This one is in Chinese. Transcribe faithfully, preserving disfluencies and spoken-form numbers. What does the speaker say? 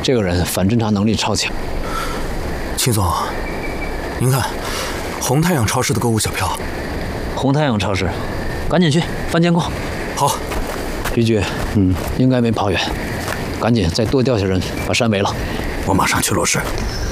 这个人反侦查能力超强。 秦总，您看，红太阳超市的购物小票。 红太阳超市，赶紧去翻监控。 好， 徐局，嗯，应该没跑远，赶紧再多调些人把山围了。 我马上去落实。